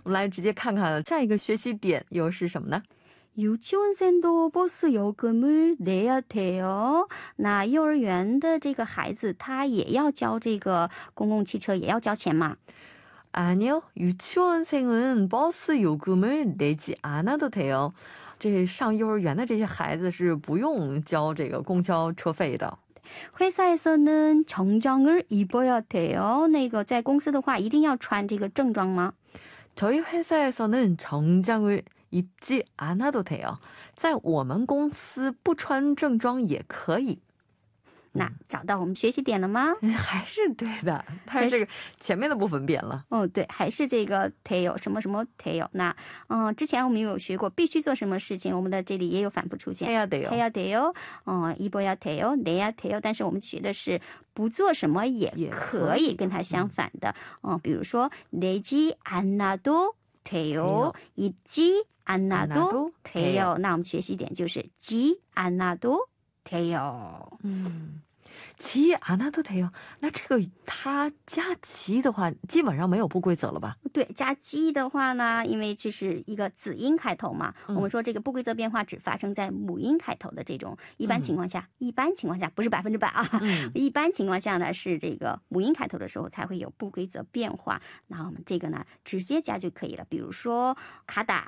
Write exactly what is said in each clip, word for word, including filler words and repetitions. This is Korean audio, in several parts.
我们来直接看看下一个学习点又是什么呢？ 유치원생도 버스 요금을 내야 돼요. 那幼儿园的这个孩子他也要交这个公共汽车也要交钱吗？ 아니요, 유치원생은 버스 요금을 내지 않아도 돼요. 这上幼儿园的这些孩子是不用交这个公交车费的。 회사에서는 정장을 입어야 돼요. 那个在公司的话一定要穿这个正装吗？ 저희 회사에서는 정장을 입지 않아도 돼요. 在我们公司不穿正装也可以。 那找到我们学习点了吗？ 还是对的，但是这个前面的部分变了。 哦，对，还是这个 돼요 什么什么 돼요。 那嗯，之前我们有学过必须做什么事情，我们的这里也有反复出现 해야 돼요. 해야 돼요， 嗯， 입어야 돼요， 내야 돼요。 但是我们学的是不做什么也可以跟它相反的。嗯，比如说 내지 않아도 돼요， 입지 않아도 돼요。 那我们学习点就是 지 않아도 돼요。 嗯， 지 않아도 돼요。 那这个它加지的话基本上没有不规则了吧？ 对，加지的话呢，因为这是一个子音开头嘛， 嗯、 我们说这个不规则变化只发生在母音开头的这种一般情况下，嗯、一般情况下不是百分之百啊、嗯、一般情况下呢是这个母音开头的时候才会有不规则变化，那我们这个呢直接加就可以了。比如说가다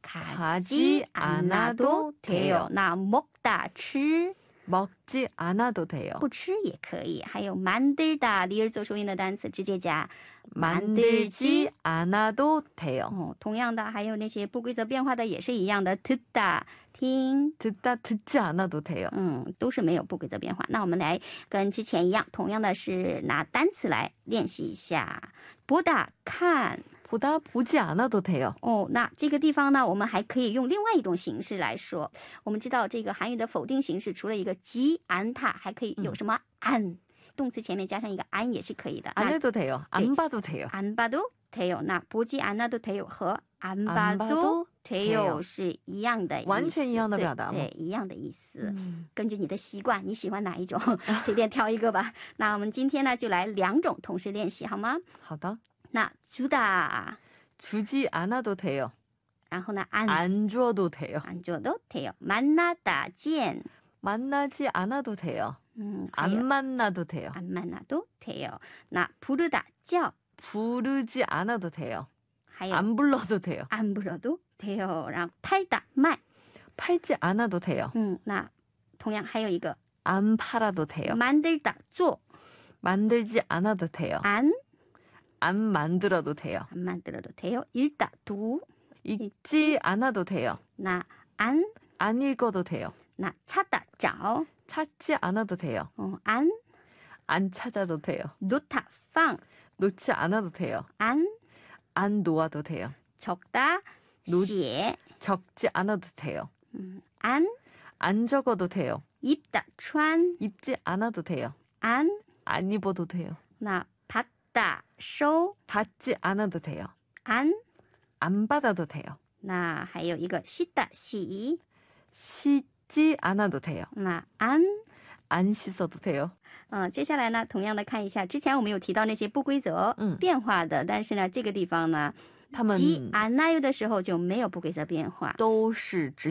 가지 않아도 돼요。 那먹다吃 먹지 않아도 돼요。 不吃也可以。还有만들다 리을做收音的单词直接加 만들지 않아도 돼요。 哦，同样的还有那些不规则变化的也是一样的 듣다 听 듣다 듣지 않아도 돼요。 嗯，都是没有不规则变化。那我们来跟之前一样，同样的是拿单词来练习一下。보다看 보다 보지 않아도 돼요。 哦，那这个地方呢，我们还可以用另外一种形式来说。我们知道这个韩语的否定形式除了一个지 않다，还可以有什么안，动词前面加上一个안也是可以的。 안 해도 돼요. 안 봐도 돼요. 안 봐도 돼요. 那보지 않아도 돼요和안 봐도 돼요是一样的意思， 完全一样的表达吗？ 对，一样的意思。根据你的习惯，你喜欢哪一种，随便挑一个吧。那我们今天呢，就来两种同时练习，好吗？ 好的。 那주다 주지 않아도 돼요. 然后呢，안 안 줘도 돼요. 안 줘도 돼요. 만나다见 만나지 않아도 돼요. 음, 안 만나도 돼요. 안 만나도 돼요. 나 부르다 叫 부르지 않아도 돼요. 还有 안 불러도 돼요. 안 불러도 돼요. 然后 팔다 卖 팔지 않아도 돼요. 嗯，那同样还有一个 안 팔아도 돼요. 만들다 做 만들지 않아도 돼요. 안 안 만들어도 돼요. 안 만들어도 돼요. 읽다 读 읽지 않아도 돼요. 나 안 안 읽어도 돼요. 나 찾다 找 찾지 않아도 돼요. 어, 안 안 찾아도 돼요. 놓다 放 놓지 않아도 돼요. 안 안 놓아도 돼요. 적다 놓- 写 적지 않아도 돼요. 음, 안 안 적어도 돼요. 입다 穿 입지 않아도 돼요. 안 안 입어도 돼요. 나 받다 收 받지 않아도 돼요. 안 안 받아도 돼요. 那还有一个洗的洗 씻지 않아도 돼요. 那안 안 씻어도 돼요. 嗯，接下来呢，同样的看一下，之前我们有提到那些不规则嗯变化的，但是呢，这个地方呢， 他们 지 않아요的时候就没有不规则变化。 都是直